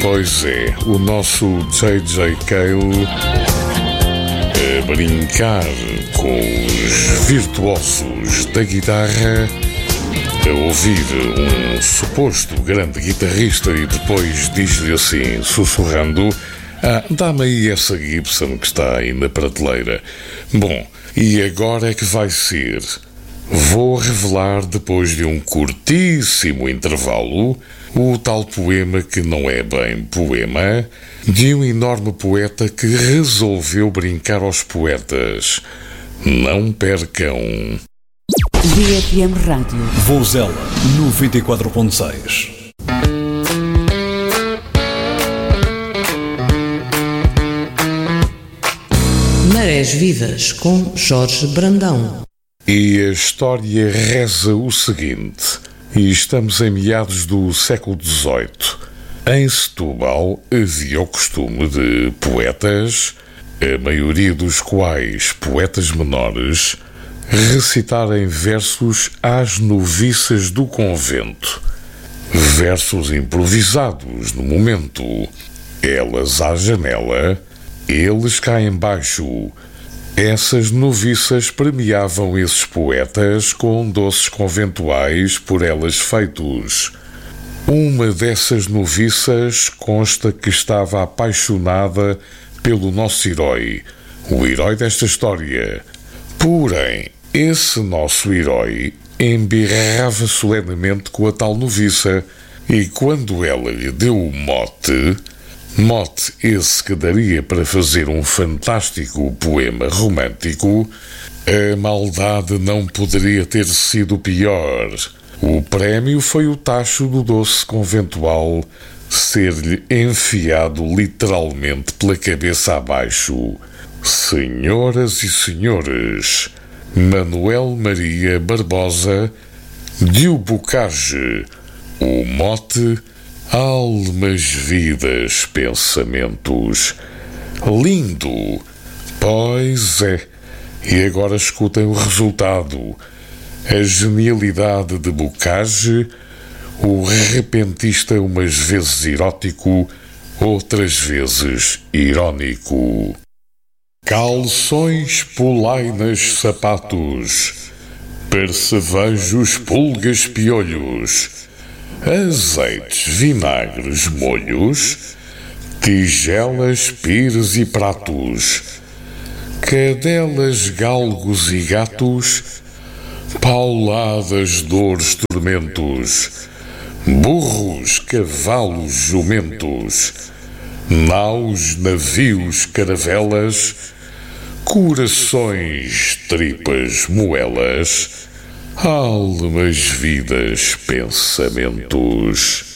Pois é, o nosso J.J. Cale a brincar com os virtuosos da guitarra, a ouvir um suposto grande guitarrista e depois diz-lhe assim, sussurrando: dá-me aí essa Gibson que está aí na prateleira. Bom, e agora é que vai ser. Vou revelar, depois de um curtíssimo intervalo, o tal poema que não é bem poema, de um enorme poeta que resolveu brincar aos poetas. Não percam. DFM Rádio. Vozela 94.6. Marés Vivas, com Jorge Brandão. E a história reza o seguinte, e estamos em meados do século XVIII. Em Setúbal havia o costume de poetas, a maioria dos quais poetas menores, recitarem versos às noviças do convento. Versos improvisados no momento. Elas à janela, eles cá embaixo. Essas noviças premiavam esses poetas com doces conventuais por elas feitos. Uma dessas noviças consta que estava apaixonada pelo nosso herói, o herói desta história. Porém, esse nosso herói embirrava solenemente com a tal noviça, e quando ela lhe deu o mote esse que daria para fazer um fantástico poema romântico, a maldade não poderia ter sido pior. O prémio foi o tacho do doce conventual ser-lhe enfiado literalmente pela cabeça abaixo. Senhoras e senhores, Manuel Maria Barbosa de o Bocage, o mote Almas, Vidas, Pensamentos. Lindo! Pois é. E agora escutem o resultado. A genialidade de Bocage, o repentista umas vezes erótico, outras vezes irónico. Calções, polainas, sapatos, percevejos, pulgas, piolhos, azeites, vinagres, molhos, tigelas, pires e pratos, cadelas, galgos e gatos, pauladas, dores, tormentos, burros, cavalos, jumentos, naus, navios, caravelas, corações, tripas, moelas, almas, vidas, pensamentos.